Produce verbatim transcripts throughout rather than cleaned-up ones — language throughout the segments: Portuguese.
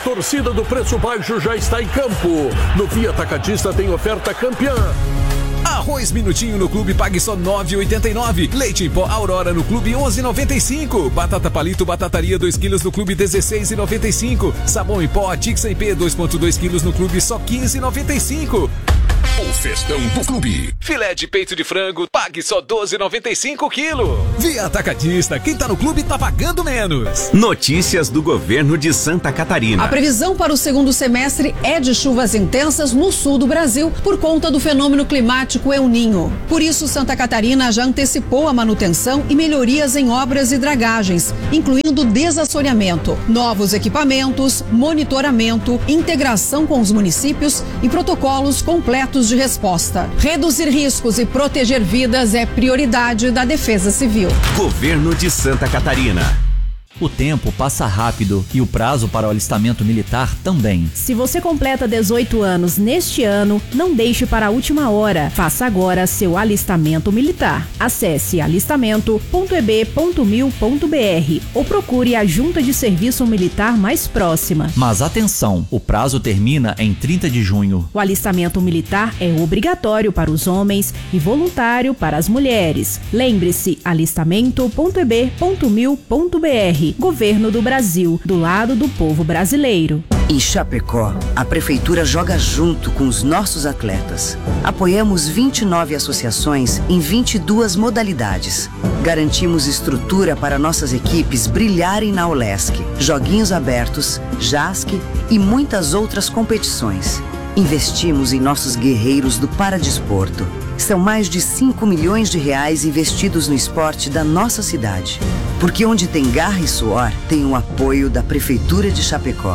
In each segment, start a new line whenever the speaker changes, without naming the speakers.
torcida do preço baixo já está em campo. No Via Atacadista tem oferta campeã.
Arroz Minutinho no Clube pague só nove reais e oitenta e nove centavos. Leite em pó Aurora no Clube onze reais e noventa e cinco centavos. Batata Palito Batataria dois quilos no Clube dezesseis reais e noventa e cinco centavos. Sabão em pó Tix M P dois vírgula dois quilos no Clube só quinze reais e noventa e cinco centavos.
O festão do Clube.
Filé de peito de frango, pague só doze reais e noventa e cinco centavos quilo. Via Atacadista, quem tá no clube tá pagando menos.
Notícias do governo de Santa Catarina.
A previsão para o segundo semestre é de chuvas intensas no sul do Brasil por conta do fenômeno climático El Niño. Por isso, Santa Catarina já antecipou a manutenção e melhorias em obras e dragagens, incluindo desassoreamento, novos equipamentos, monitoramento, integração com os municípios e protocolos completos de resposta. Reduzir riscos e proteger vidas é prioridade da Defesa Civil.
Governo de Santa Catarina.
O tempo passa rápido e o prazo para o alistamento militar também.
Se você completa dezoito anos neste ano, não deixe para a última hora. Faça agora seu alistamento militar. Acesse alistamento ponto e b ponto mil ponto b r ou procure a Junta de Serviço Militar mais próxima.
Mas atenção, o prazo termina em trinta de junho.
O alistamento militar é obrigatório para os homens e voluntário para as mulheres. Lembre-se, alistamento ponto e b ponto mil ponto b r. Governo do Brasil, do lado do povo brasileiro.
Em Chapecó, a Prefeitura joga junto com os nossos atletas. Apoiamos vinte e nove associações em vinte e duas modalidades. Garantimos estrutura para nossas equipes brilharem na Olesc, Joguinhos Abertos, JASC e muitas outras competições. Investimos em nossos guerreiros do Paradesporto. São mais de cinco milhões de reais investidos no esporte da nossa cidade. Porque onde tem garra e suor, tem o apoio da Prefeitura de Chapecó.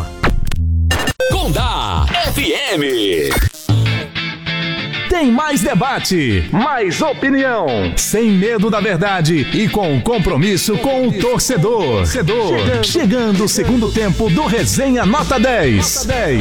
Condá F M.
Tem mais debate, mais opinião, sem medo da verdade e com compromisso com o torcedor. torcedor. Chegando o segundo tempo do Resenha Nota dez. Nota dez.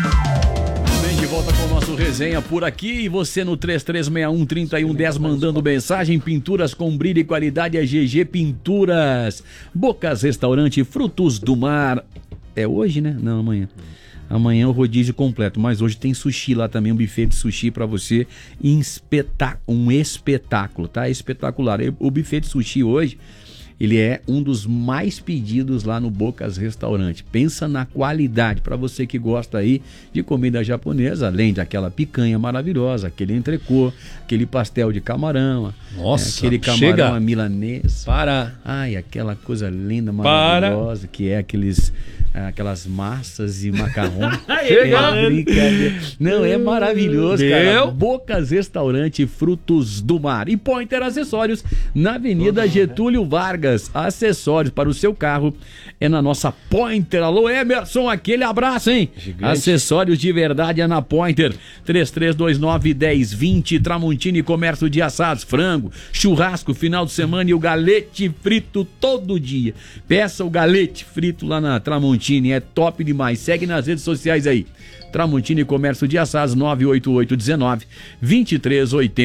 De volta com o nosso Resenha por aqui, e você no três três seis um, três um um zero mandando mensagem. Pinturas com brilho e qualidade é G G Pinturas. Bocas Restaurante Frutos do Mar. É hoje, né? Não, amanhã. Amanhã é o rodízio completo, mas hoje tem sushi lá também, um buffet de sushi pra você, espetá- um espetáculo, tá? Espetacular. O buffet de sushi hoje, ele é um dos mais pedidos lá no Bocas Restaurante. Pensa na qualidade, para você que gosta aí de comida japonesa, além daquela picanha maravilhosa, aquele entrecô, aquele pastel de camarão,
nossa,
é, aquele camarão chega. milanês.
Para.
Ai, aquela coisa linda, maravilhosa, para. que é aqueles aquelas massas e macarrão. É brincadeira. Não, é maravilhoso, Meu. cara. Bocas Restaurante Frutos do Mar. E Pointer Acessórios, na Avenida Getúlio Vargas. Acessórios para o seu carro é na nossa Pointer. Alô, Emerson, aquele abraço, hein? Gigante. Acessórios de verdade é na Pointer. três três dois nove, um zero dois zero. Tramontini Comércio de Assados, frango, churrasco, final de semana e o galete frito todo dia. Peça o galete frito lá na Tramontini. É top demais. Segue nas redes sociais aí. Tramontini Comércio de Assados, nove oito oito um nove, dois três oito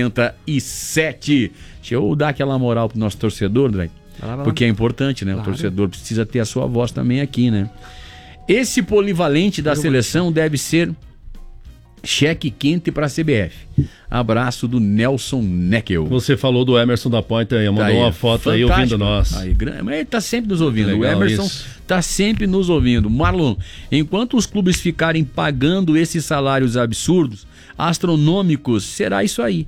sete. Deixa eu dar aquela moral pro nosso torcedor, Drake, porque é importante, né? Claro. O torcedor precisa ter a sua voz também aqui, né? Esse polivalente da seleção deve ser cheque quente para a C B F. Abraço do Nelson Neckel.
Você falou do Emerson da Ponta aí, mandou tá aí, uma foto fantástico. Aí ouvindo nós. Aí,
ele tá sempre nos ouvindo. Legal, o Emerson isso. tá sempre nos ouvindo. Marlon, enquanto os clubes ficarem pagando esses salários absurdos, astronômicos, será isso aí.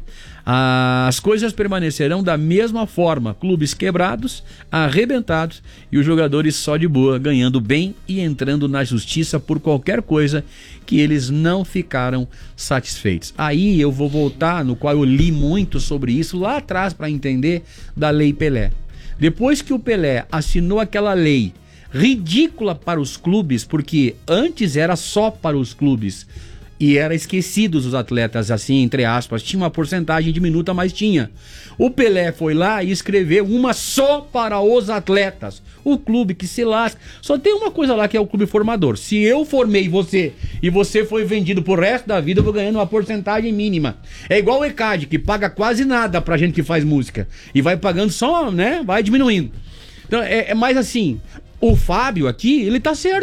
As coisas permanecerão da mesma forma, clubes quebrados, arrebentados e os jogadores só de boa, ganhando bem e entrando na justiça por qualquer coisa que eles não ficaram satisfeitos. Aí eu vou voltar, no qual eu li muito sobre isso lá atrás para entender da Lei Pelé. Depois que o Pelé assinou aquela lei ridícula para os clubes, porque antes era só para os clubes, e era esquecidos os atletas, assim, entre aspas. Tinha uma porcentagem diminuta, mas tinha. O Pelé foi lá e escreveu uma só para os atletas. O clube que se lasca. Só tem uma coisa lá que é o clube formador. Se eu formei você e você foi vendido pro resto da vida, eu vou ganhando uma porcentagem mínima. É igual o ECAD, que paga quase nada pra gente que faz música. E vai pagando só, né? Vai diminuindo. Então, é, é mais assim, o Fábio aqui, ele tá certo.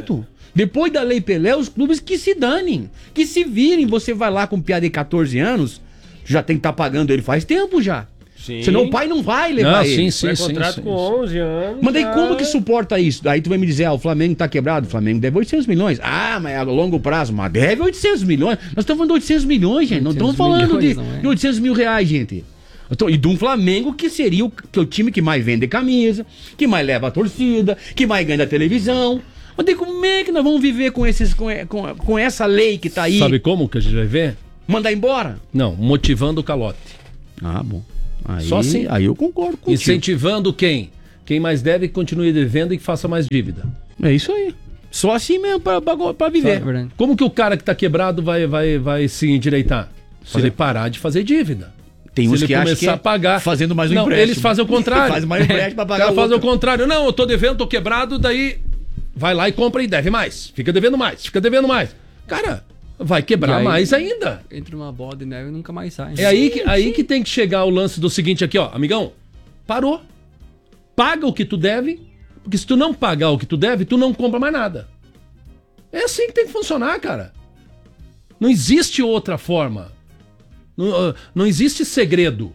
Depois da Lei Pelé, os clubes que se danem, que se virem. Você vai lá com um piá de catorze anos, já tem que estar tá pagando ele faz tempo já. Sim. Senão o pai não vai levar
não,
ele.
Sim, sim, sim.
contrato
sim,
com
sim.
onze anos.
Mas daí
já...
como que suporta isso? Aí tu vai me dizer, ah, o Flamengo tá quebrado. O Flamengo deve oitocentos milhões. Ah, mas é a longo prazo. Mas deve oitocentos milhões. Nós estamos falando de oitocentos milhões, gente. Não estamos falando milhões, de, é. de oitocentos mil reais, gente. E de um Flamengo que seria o, que é o time que mais vende camisa, que mais leva a torcida, que mais ganha da televisão. Mas daí como é que nós vamos viver com, esses, com, com, com essa lei que tá aí?
Sabe como que a gente vai ver?
Mandar embora?
Não, motivando o calote.
Ah, bom. Aí,
Só assim.
Aí eu concordo com
Incentivando quem? Quem mais deve continue devendo e que faça mais dívida.
É isso aí. Só assim mesmo pra, pra, pra viver.
Só, como que o cara que tá quebrado vai, vai, vai se endireitar? Se ele parar de fazer dívida.
Tem
se
uns
ele
que
começar
acham que
a pagar.
Fazendo mais um
não,
empréstimo.
Eles fazem o contrário.
Faz mais um empréstimo pra pagar.
Eles fazem o contrário. Não, eu tô devendo, tô quebrado, daí vai lá e compra e deve mais. Fica devendo mais, fica devendo mais. Cara, vai quebrar aí, mais ainda.
Entre uma bola de neve e nunca mais sai.
É
sim,
aí que, aí que tem que chegar o lance do seguinte aqui, ó. Amigão, parou. Paga o que tu deve, porque se tu não pagar o que tu deve, tu não compra mais nada. É assim que tem que funcionar, cara. Não existe outra forma. Não, não existe segredo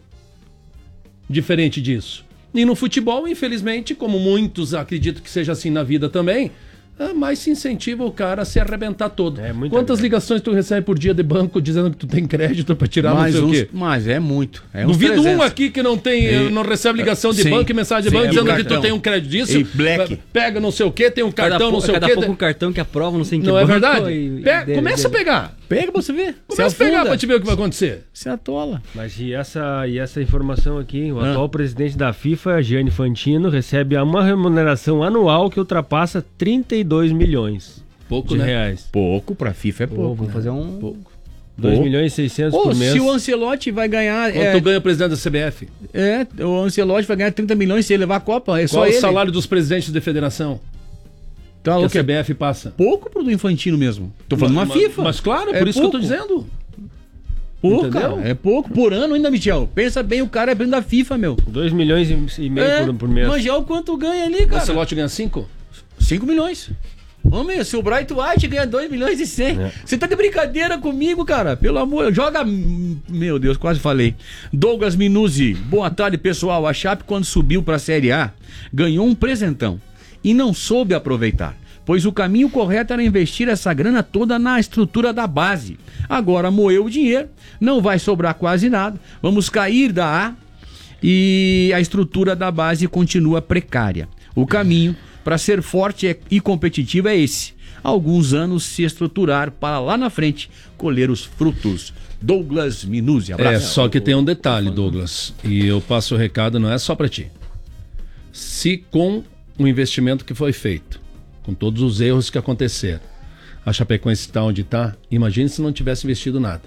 diferente disso. E no futebol, infelizmente, como muitos acreditam que seja assim na vida também, mais se incentiva o cara a se arrebentar todo. É, Quantas grande. ligações tu recebe por dia de banco dizendo que tu tem crédito pra tirar
mais
não sei
uns,
o quê?
Mas é muito. É
Duvido um aqui que não tem, e... não recebe ligação de sim, banco e mensagem de sim, banco dizendo que tu tem um crédito disso.
E black.
Pega não sei o quê, tem um cartão, não sei o quê.
Cada pouco um cartão que aprova, não sei em que
Não
banco,
é verdade?
E...
Pega, começa
dele.
a pegar.
Pega pra você ver.
Começa a pegar pra te ver o que vai acontecer.
Se atola.
Mas e essa, e essa informação aqui? O ah. atual presidente da FIFA, Gianni Infantino, recebe uma remuneração anual que ultrapassa trinta e dois milhões.
Pouco,
de
né?
reais.
Pouco, pra FIFA é pouco.
Pô, vamos
né?
fazer um...
Pouco.
dois milhões e seiscentos
oh,
por mês.
Se o Ancelotti vai ganhar...
Quanto é... ganha o presidente da C B F?
É, o Ancelotti vai ganhar trinta milhões se ele levar a Copa. É
Qual
só
é o
ele.
salário dos presidentes de federação? Então, que a C B F passa?
Pouco pro do Infantino mesmo. Tô falando uma FIFA.
Mas claro, é
é
por isso
pouco.
que eu tô dizendo.
Pouco, cara. É pouco por ano ainda, Michel. Pensa bem, o cara é presidente da FIFA, meu.
dois milhões e meio é, por, por mês.
Mas já o quanto ganha ali, cara?
O Ancelotti ganha cinco?
cinco milhões. Homem, se o Bright White ganha dois milhões e cem. É. Você tá de brincadeira comigo, cara? Pelo amor, joga... Meu Deus, quase falei. Douglas Minuzzi. Boa tarde, pessoal. A Chape, quando subiu pra Série A, ganhou um presentão e não soube aproveitar, pois o caminho correto era investir essa grana toda na estrutura da base. Agora moeu o dinheiro, não vai sobrar quase nada. Vamos cair da A e a estrutura da base continua precária. O caminho para ser forte e competitivo é esse. Há alguns anos se estruturar para lá na frente colher os frutos. Douglas Minuzzi, abraço.
É, só que tem um detalhe, Douglas, e eu passo o recado, não é só para ti. Se com o investimento que foi feito, com todos os erros que aconteceram, a Chapecoense está onde está, imagine se não tivesse investido nada.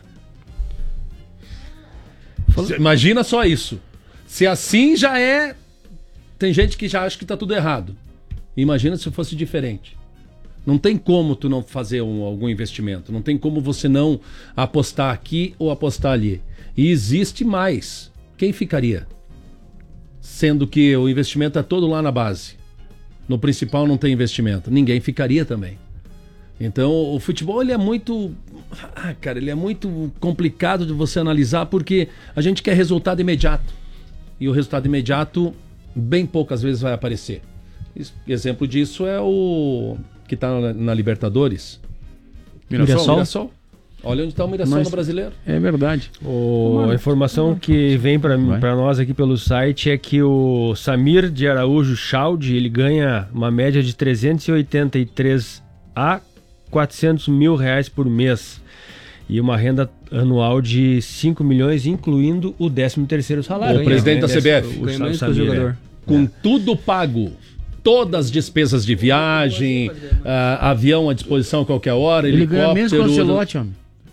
Imagina só isso. Se assim já é... Tem gente que já acha que está tudo errado. Imagina se fosse diferente. Não tem como tu não fazer um, algum investimento. Não tem como você não apostar aqui ou apostar ali. E existe mais. Quem ficaria? Sendo que o investimento é todo lá na base. No principal não tem investimento. Ninguém ficaria também. Então o futebol ele é muito... Ah, cara, ele é muito complicado de você analisar porque a gente quer resultado imediato. E o resultado imediato bem poucas vezes vai aparecer. Exemplo disso é o que está na, na Libertadores.
Mirassol?
Mirassol? Mirassol. Olha onde está o Mirassol. Mas no Brasileiro.
É verdade.
O, a informação que vem para nós aqui pelo site é que o Samir de Araújo Chaldi, ele ganha uma média de trezentos e oitenta e três a quatrocentos mil reais por mês. E uma renda anual de cinco milhões, incluindo o décimo terceiro salário.
O presidente da C B F.
O, o, o Samir,
jogador. É. Com é. tudo pago. Todas as despesas de viagem, uh, avião à disposição a qualquer hora,
ele
helicóptero...
Ele ganha menos que o Ancelotti, homem.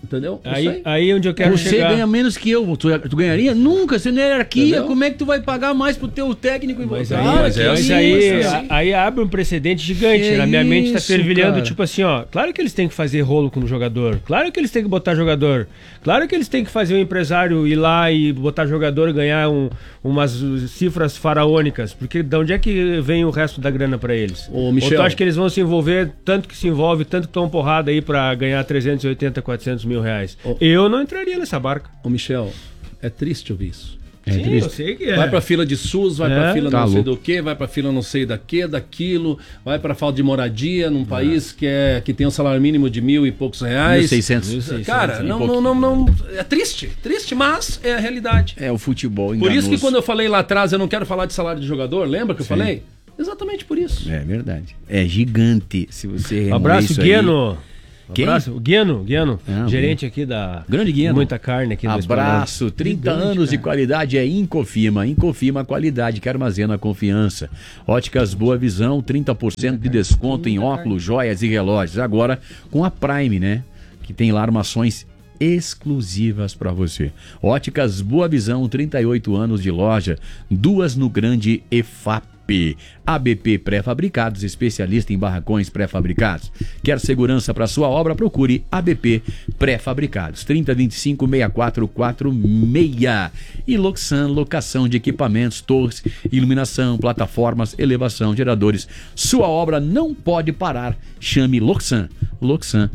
Entendeu?
Aí, aí. aí onde eu quero
você
chegar...
Você ganha menos que eu. Tu, tu ganharia? Nunca. Você não é hierarquia. Entendeu? Como é que tu vai pagar mais pro teu técnico e
mas
voltar?
Aí, mas é isso aí, assim. aí abre um precedente gigante. Que Na minha isso, mente tá fervilhando, cara. Tipo assim, ó. Claro que eles têm que fazer rolo com o jogador. Claro que eles têm que botar jogador. Claro que eles têm que fazer o empresário ir lá e botar jogador e ganhar um, umas cifras faraônicas. Porque de onde é que vem o resto da grana pra eles?
Ô, Michel.
Ou tu acha que eles vão se envolver, tanto que se envolve, tanto que estão porrada aí pra ganhar trezentos e oitenta, quatrocentos mil reais? Ô, eu não entraria nessa barca.
Ô, Michel, é triste ouvir isso.
É Sim, triste. Eu sei que é.
Vai pra fila de SUS, vai é, pra fila
tá
não sei
louco.
do que, vai pra fila não sei da que, daquilo, vai pra falta de moradia num país que, é, que tem um salário mínimo de mil e poucos reais.
mil e seiscentos.
Cara, não, não, não, não, é triste, triste, mas é a realidade.
É o futebol
enganoso. Por isso que quando eu falei lá atrás, eu não quero falar de salário de jogador, lembra que eu Sim. falei? Exatamente por isso.
É verdade. É gigante. Se você
um abraço, Guiano.
Quem?
Abraço, o Guiano, Guiano
ah,
gerente aqui da
Grande Guiano.
Muita Carne aqui do
Abraço, trinta Gigante, anos cara. De qualidade é Incofima. Incofima qualidade que armazena confiança. Óticas Boa Visão, trinta por cento de desconto em óculos, joias e relógios. Agora com a Prime, né? Que tem lá armações exclusivas para você. Óticas Boa Visão, trinta e oito anos de loja, duas no Grande E F A P. A B P Pré-Fabricados, especialista em barracões pré-fabricados. Quer segurança para sua obra? Procure A B P Pré-Fabricados. trinta, vinte e cinco, sessenta e quatro quarenta e seis. E Loxan, locação de equipamentos, torres, iluminação, plataformas, elevação, geradores. Sua obra não pode parar. Chame Loxan. Loxan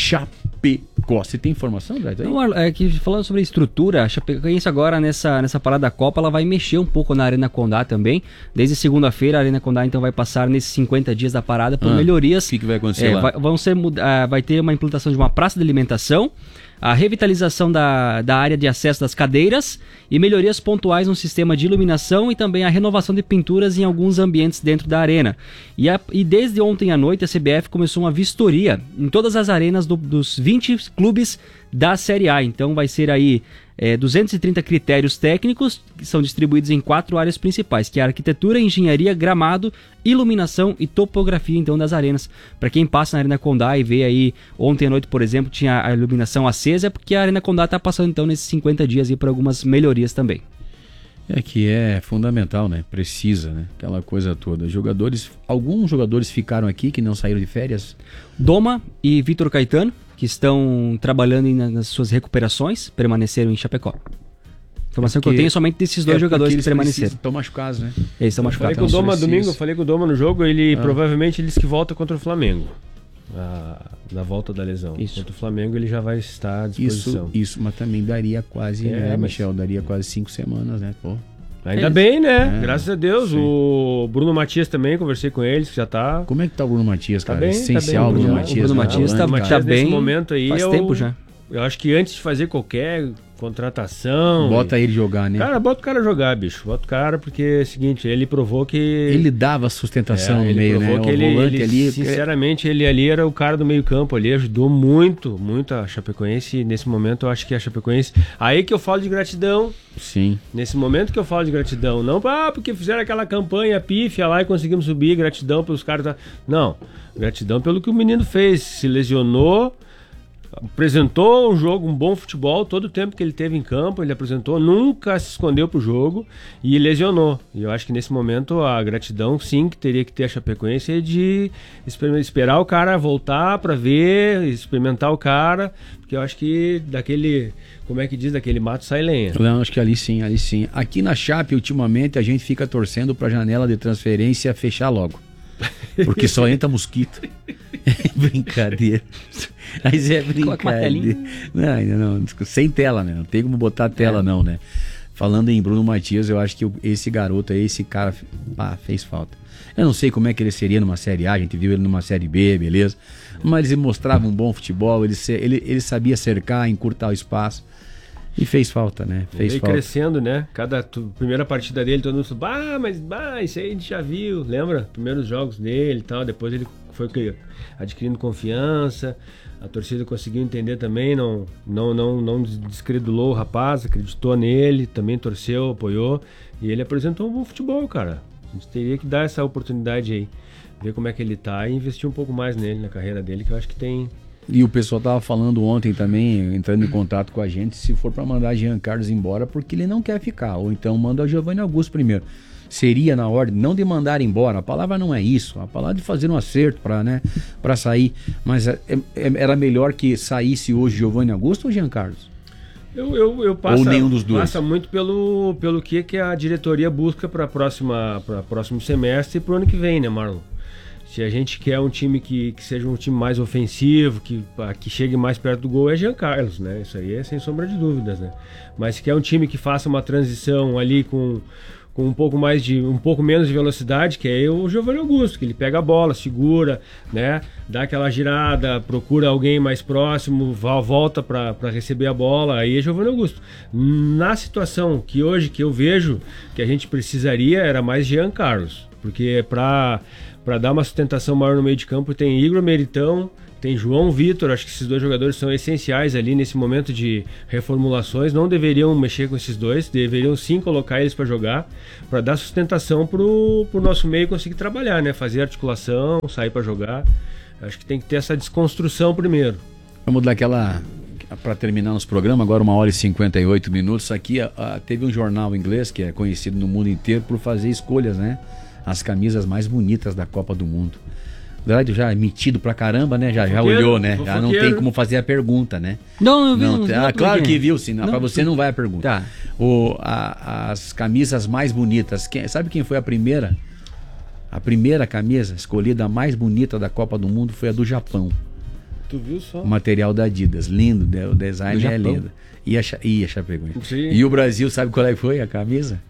Chapecó. Você tem informação, Dad?
Não, é que falando sobre a estrutura, a Chapecoense agora nessa, nessa parada da Copa, ela vai mexer um pouco na Arena Condá também. Desde segunda-feira, a Arena Condá então vai passar nesses cinquenta dias da parada por ah, melhorias.
O que, que vai acontecer
é,
lá?
Vai, vão ser, uh, vai ter uma implantação de uma praça de alimentação, a revitalização da, da área de acesso das cadeiras e melhorias pontuais no sistema de iluminação e também a renovação de pinturas em alguns ambientes dentro da arena. E, a, e desde ontem à noite a C B F começou uma vistoria em todas as arenas do, dos vinte clubes da Série A. Então vai ser aí é, duzentos e trinta critérios técnicos que são distribuídos em quatro áreas principais, que é a arquitetura, engenharia, gramado, iluminação e topografia então das arenas. Para quem passa na Arena Condá e vê aí, ontem à noite, por exemplo, tinha a iluminação acesa, porque a Arena Condá está passando então nesses cinquenta dias aí por algumas melhorias também.
É que é fundamental, né? Precisa, né? Aquela coisa toda. Jogadores, alguns jogadores ficaram aqui que não saíram de férias.
Doma e Vitor Caetano, que estão trabalhando nas suas recuperações, permaneceram em Chapecó. Informação é que eu tenho é somente desses dois é jogadores que permaneceram.
Estão machucados, né?
Eles estão machucados.
Falei com o Doma domingo, eu falei com o Doma no jogo, ele ah. provavelmente ele disse que volta contra o Flamengo. A, na volta da lesão.
Isso.
Contra o Flamengo ele já vai estar à disposição.
Isso, isso mas também daria quase,
é,
né,
mas...
Michel? Daria quase cinco semanas, né? Pô.
Ainda é bem, né? É, Graças a Deus. Sim. O Bruno Matias também, conversei com eles, que já tá...
Como é que tá o Bruno Matias, cara?
Tá bem,
Essencial,
tá bem,
Bruno
já.
Matias.
O Bruno Matias tá,
Matias,
tá bem,
nesse momento aí,
faz
eu,
tempo já.
Eu acho que antes de fazer qualquer contratação...
Bota ele jogar, né?
Cara, bota o cara jogar, bicho. Bota o cara, porque é o seguinte, ele provou que...
Ele dava sustentação
é,
no meio, né?
Que
o
ele, ele
ali...
Sinceramente, ele ali era o cara do meio campo ali, ajudou muito, muito a Chapecoense. E nesse momento eu acho que a Chapecoense... Aí que eu falo de gratidão.
Sim.
Nesse momento que eu falo de gratidão. Não ah, porque fizeram aquela campanha pífia lá e conseguimos subir, gratidão pelos caras... Tá... Não, gratidão pelo que o menino fez. Se lesionou... Apresentou um jogo, um bom futebol, todo o tempo que ele teve em campo, ele apresentou, nunca se escondeu pro jogo e lesionou. E eu acho que nesse momento a gratidão, sim, que teria que ter a Chapecoense é de esperar o cara voltar para ver, experimentar o cara, porque eu acho que daquele, como é que diz, daquele mato sai lenha.
Não, acho que ali sim, ali sim. Aqui na Chape, ultimamente, a gente fica torcendo pra janela de transferência fechar logo. Porque só entra mosquito. É brincadeira. Mas é brincadeira. Não, ainda não. Sem tela, né? Não tem como botar tela, é. não, né? Falando em Bruno Matias, eu acho que esse garoto aí, esse cara, pá, fez falta. Eu não sei como é que ele seria numa Série A, a gente viu ele numa Série B, beleza? Mas ele mostrava um bom futebol, ele, ele, ele sabia cercar, encurtar o espaço. E fez falta, né? Fez
ele
falta.
Crescendo, né? Cada tu, primeira partida dele, todo mundo falou, bah, mas bah, isso aí a gente já viu, lembra? Primeiros jogos dele e tal, depois ele foi adquirindo confiança, a torcida conseguiu entender também, não, não, não, não descredulou o rapaz, acreditou nele, também torceu, apoiou, e ele apresentou um bom futebol, cara. A gente teria que dar essa oportunidade aí, ver como é que ele tá e investir um pouco mais nele, na carreira dele, que eu acho que tem...
E o pessoal tava falando ontem também, entrando em contato com a gente, se for para mandar Jean Carlos embora, porque ele não quer ficar. Ou então manda o Giovanni Augusto primeiro. Seria na ordem, não de mandar embora. A palavra não é isso. A palavra de fazer um acerto para, né, para sair. Mas é, é, era melhor que saísse hoje Giovanni Augusto ou Jean Carlos?
Eu, eu, eu passo,
ou nenhum dos dois?
Passa muito pelo, pelo que, que a diretoria busca para próxima para próximo semestre e para o ano que vem, né, Marlon? Se a gente quer um time que, que seja um time mais ofensivo, que, que chegue mais perto do gol, é Jean Carlos, né? Isso aí é sem sombra de dúvidas, né? Mas se quer um time que faça uma transição ali com, com um pouco mais de um pouco menos de velocidade, que é o Giovanni Augusto, que ele pega a bola, segura, né? Dá aquela girada, procura alguém mais próximo, volta para receber a bola, aí é Giovanni Augusto. Na situação que hoje que eu vejo que a gente precisaria era mais Jean Carlos, porque para para dar uma sustentação maior no meio de campo tem Igor Meritão, tem João Vitor. Acho que esses dois jogadores são essenciais ali nesse momento de reformulações. Não deveriam mexer com esses dois, deveriam sim colocar eles para jogar, para dar sustentação pro, pro nosso meio conseguir trabalhar, né? Fazer articulação, sair para jogar. Acho que tem que ter essa desconstrução primeiro.
Vamos daquela, para terminar nosso programa, agora uma hora e cinquenta e oito minutos. Aqui a, a, teve um jornal inglês que é conhecido no mundo inteiro por fazer escolhas, né? As camisas mais bonitas da Copa do Mundo. Dário já metido pra caramba, né? Já, já olhou, né? Já não tem como fazer a pergunta, né?
Não, eu vi.
Não,
não,
ah,
não,
claro
não,
que viu, sim. Não, pra você não vai a pergunta.
Tá.
O, a, as camisas mais bonitas. Quem, sabe quem foi a primeira? A primeira camisa escolhida, a mais bonita da Copa do Mundo, foi a do Japão.
Tu viu só?
O material da Adidas. Lindo, o design é lindo. E a, e a Chapecoense. E o Brasil, sabe qual é que foi a camisa?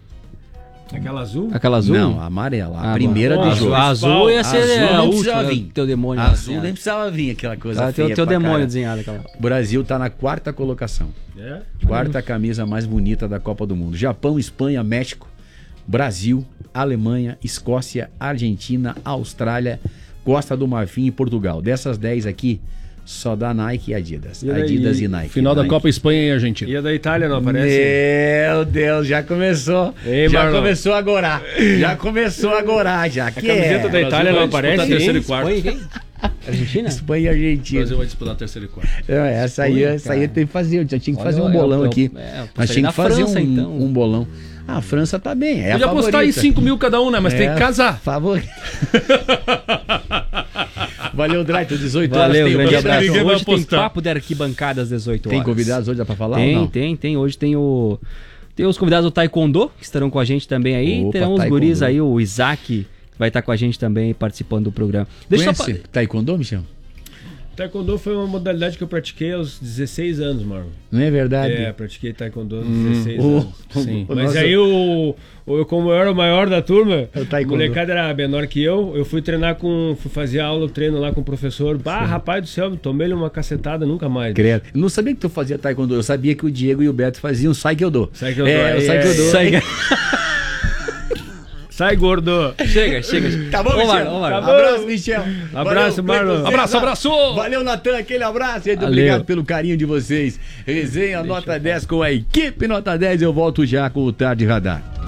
Aquela azul?
Aquela azul?
Não, a amarela. A
ah,
primeira
bom.
de jogo.
A azul ia ser
azul
a
nem
última.
Precisava vir.
Teu demônio.
Azul nem precisava vir, aquela coisa
ah,
feia.
Teu, teu demônio
cara.
desenhado. Aquela.
O Brasil tá na quarta colocação.
É?
Quarta camisa mais bonita da Copa do Mundo. Japão, Espanha, México, Brasil, Alemanha, Escócia, Argentina, Austrália, Costa do Marfim e Portugal. Dessas dez aqui, só dá Nike e Adidas.
E
Adidas
e,
e Nike.
Final
Nike.
da Copa Espanha e Argentina.
E a da Itália não aparece?
Meu Deus, já começou.
Ei,
já
Marlon.
começou agora. Já começou agora, já.
A
que
camiseta
é?
da Itália não aparece?
Terceiro e quarto.
Argentina?
Espanha e
O
Argentina.
Brasil vai disputar terceiro e quarto.
É, essa aí,
Espanha,
essa aí tem que fazer. Já tinha que fazer
Olha,
um bolão
eu- eu-
aqui.
é, eu
Mas
apostaria
tinha
na
que fazer
França,
um,
então.
um bolão. Ah, a França tá bem. É
Podia
a
apostar em
favorita.
cinco mil cada um, né? Mas
É
tem que casar.
Favorito. Valeu, Draito. dezoito
Valeu,
horas. Tem,
grande
o-
abraço.
ninguém vai
Hoje tem
apostar.
papo de arquibancada às dezoito horas.
Tem convidados hoje, dá pra falar? ou
Tem,
não?
tem, tem. Hoje tem o... Tem os convidados do Taekwondo, que estarão com a gente também aí.
Opa,
Terão os
Taekwondo.
guris aí, o Isaac, que vai estar com a gente também participando do programa. Deixa eu só...
Conhece Taekwondo, Michel?
Taekwondo foi uma modalidade que eu pratiquei aos dezesseis anos, Marlon.
Não é verdade?
É, pratiquei Taekwondo aos dezesseis
o-
anos.
Sim.
Mas
Nossa.
aí, o, o- como eu era o maior da turma,
É o
o
Taekwondo.
molecada era menor que eu, eu fui treinar com... Fui fazer aula, treino lá com o professor. Bah, rapaz do céu, tomei-lhe uma cacetada, nunca mais.
Credo. Eu não sabia que tu fazia Taekwondo. Eu sabia que o Diego e o Beto faziam sai que eu dou.
Sai que eu
é,
dou.
É,
Aí,
sai que eu
é,
dou.
sai-
Sai, gordo!
Chega, chega.
Tá bom,
Ô,
Michel?
Marlon, ô, Marlon.
Tá bom. Abraço, Michel.
Abraço,
Valeu,
Marlon.
Cleiton
Abraço,
César.
abraço.
Valeu, Natan. Aquele abraço. Muito
Valeu.
obrigado pelo carinho de vocês. Resenha Nota dez com a equipe Nota dez. Eu volto já com o Tarde Radar.